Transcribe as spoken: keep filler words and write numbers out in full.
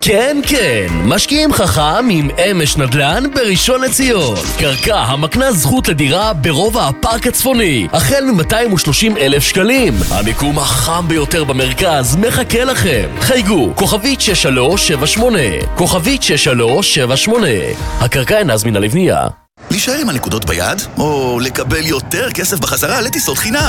כן, כן, משקיעים חכם עם אמש נדל"ן בראשון לציון. קרקע המקנה זכות לדירה ברובע הפארק הצפוני, החל מ-מאתיים ושלושים אלף שקלים. המיקום החם ביותר במרכז מחכה לכם. חייגו, כוכבית שש שלוש שבע שמונה, כוכבית שש שלוש שבע שמונה. הקרקע אינה זמינה לבנייה. להישאר עם הנקודות ביד, או לקבל יותר כסף בחזרה לטיסות חינם.